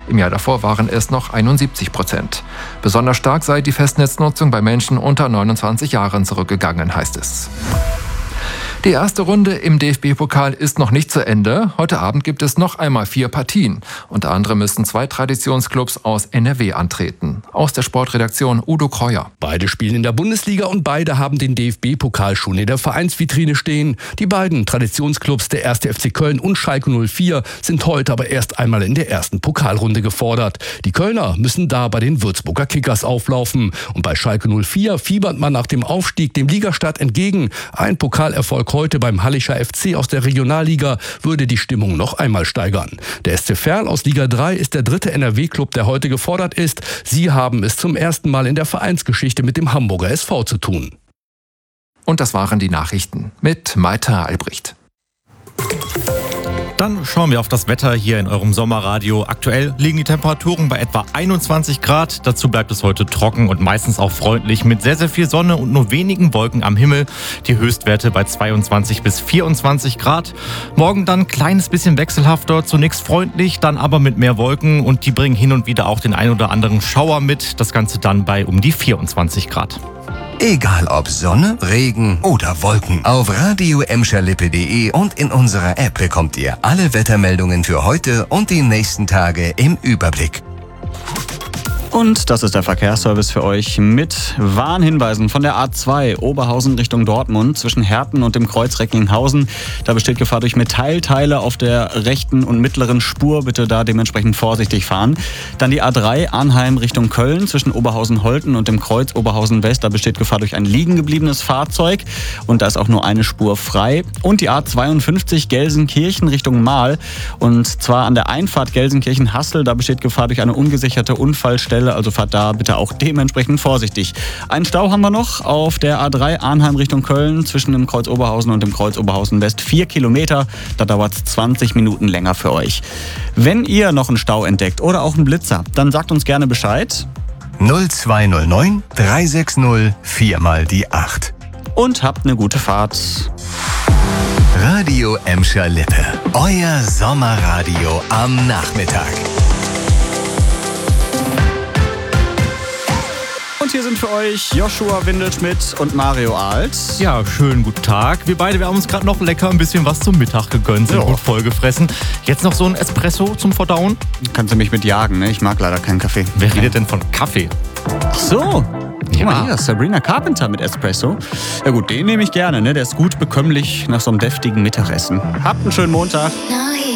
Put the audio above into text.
Im Jahr davor waren es noch 71%. Besonders stark sei die Festnetznutzung bei Menschen unter 29 Jahren zurückgegangen, heißt es. Die erste Runde im DFB-Pokal ist noch nicht zu Ende. Heute Abend gibt es noch einmal 4 Partien. Unter anderem müssen 2 Traditionsclubs aus NRW antreten. Aus der Sportredaktion Udo Kreuer. Beide spielen in der Bundesliga und beide haben den DFB-Pokal schon in der Vereinsvitrine stehen. Die beiden Traditionsclubs, der 1. FC Köln und Schalke 04, sind heute aber erst einmal in der ersten Pokalrunde gefordert. Die Kölner müssen da bei den Würzburger Kickers auflaufen. Und bei Schalke 04 fiebert man nach dem Aufstieg dem Ligastart entgegen. Ein Pokalerfolg heute beim Hallischer FC aus der Regionalliga würde die Stimmung noch einmal steigern. Der SC Verl aus Liga 3 ist der 3. NRW-Club, der heute gefordert ist. Sie haben es zum ersten Mal in der Vereinsgeschichte mit dem Hamburger SV zu tun. Und das waren die Nachrichten mit Maita Albrecht. Dann schauen wir auf das Wetter hier in eurem Sommerradio. Aktuell liegen die Temperaturen bei etwa 21 Grad. Dazu bleibt es heute trocken und meistens auch freundlich mit sehr, sehr viel Sonne und nur wenigen Wolken am Himmel. Die Höchstwerte bei 22 bis 24 Grad. Morgen dann ein kleines bisschen wechselhafter, zunächst freundlich, dann aber mit mehr Wolken und die bringen hin und wieder auch den ein oder anderen Schauer mit. Das Ganze dann bei um die 24 Grad. Egal ob Sonne, Regen oder Wolken. Auf radio-emscherlippe.de und in unserer App bekommt ihr alle Wettermeldungen für heute und die nächsten Tage im Überblick. Und das ist der Verkehrsservice für euch mit Warnhinweisen von der A2 Oberhausen Richtung Dortmund zwischen Herten und dem Kreuz Recklinghausen. Da besteht Gefahr durch Metallteile auf der rechten und mittleren Spur. Bitte da dementsprechend vorsichtig fahren. Dann die A3 Arnheim Richtung Köln zwischen Oberhausen-Holten und dem Kreuz Oberhausen-West. Da besteht Gefahr durch ein liegen gebliebenes Fahrzeug und da ist auch nur eine Spur frei. Und die A52 Gelsenkirchen Richtung Mahl und zwar an der Einfahrt Gelsenkirchen-Hassel. Da besteht Gefahr durch eine ungesicherte Unfallstelle. Also fahrt da bitte auch dementsprechend vorsichtig. Einen Stau haben wir noch auf der A3 Arnheim Richtung Köln zwischen dem Kreuz Oberhausen und dem Kreuz Oberhausen West. 4 Kilometer, da dauert es 20 Minuten länger für euch. Wenn ihr noch einen Stau entdeckt oder auch einen Blitzer, dann sagt uns gerne Bescheid. 0209 360 4 mal die 8. Und habt eine gute Fahrt. Radio Emscher Lippe. Euer Sommerradio am Nachmittag. Und hier sind für euch Joshua Windelschmidt und Mario Alt. Ja, schönen guten Tag. Wir haben uns gerade noch lecker ein bisschen was zum Mittag gegönnt, sind gut vollgefressen. Jetzt noch so ein Espresso zum Verdauen? Kannst du mich mit jagen, ne? Ich mag leider keinen Kaffee. Wer redet denn von Kaffee? Ach so. Ja, Sabrina Carpenter mit Espresso. Ja gut, den nehme ich gerne, ne? Der ist gut bekömmlich nach so einem deftigen Mittagessen. Habt einen schönen Montag.